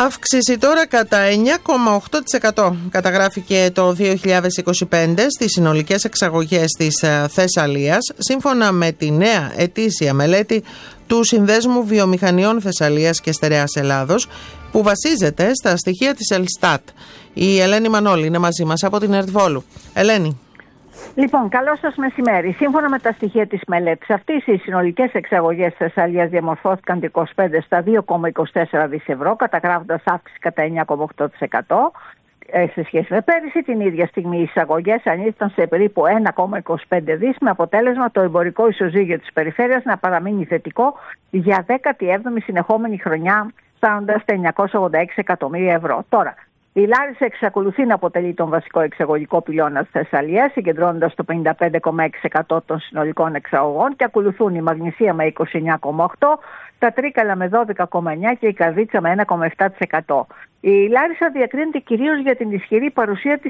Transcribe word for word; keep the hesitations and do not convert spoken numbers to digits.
Αύξηση τώρα κατά εννιά κόμμα οκτώ τοις εκατό καταγράφηκε το δύο χιλιάδες είκοσι πέντε στις συνολικές εξαγωγές της Θεσσαλίας, σύμφωνα με τη νέα ετήσια μελέτη του Συνδέσμου Βιομηχανιών Θεσσαλίας και Στερεάς Ελλάδος, που βασίζεται στα στοιχεία της Ελστάτ. Η Ελένη Μανώλη είναι μαζί μας από την Ερτβόλου. Ελένη. Λοιπόν, καλό σας μεσημέρι. Σύμφωνα με τα στοιχεία της μελέτης αυτής, οι συνολικές εξαγωγές της Θεσσαλίας διαμορφώθηκαν το είκοσι πέντε στα δύο κόμμα είκοσι τέσσερα δις ευρώ, καταγράφοντας αύξηση κατά εννιά κόμμα οκτώ τοις εκατό σε σχέση με πέρυσι. Την ίδια στιγμή οι εισαγωγές ανήλθαν σε περίπου ένα κόμμα είκοσι πέντε δις, με αποτέλεσμα το εμπορικό ισοζύγιο της περιφέρειας να παραμείνει θετικό για δέκατη έβδομη συνεχόμενη χρονιά, φτάνοντας στα εννιακόσια ογδόντα έξι εκατομμύρια ευρώ. Τώρα, η Λάρισα εξακολουθεί να αποτελεί τον βασικό εξαγωγικό πυλώνα της Θεσσαλίας, συγκεντρώνοντας το πενήντα πέντε κόμμα έξι τοις εκατό των συνολικών εξαγωγών, και ακολουθούν η Μαγνησία με είκοσι εννιά κόμμα οκτώ τοις εκατό, τα Τρίκαλα με δώδεκα κόμμα εννιά τοις εκατό και η Καρδίτσα με ένα κόμμα επτά τοις εκατό. Η Λάρισα διακρίνεται κυρίως για την ισχυρή παρουσία της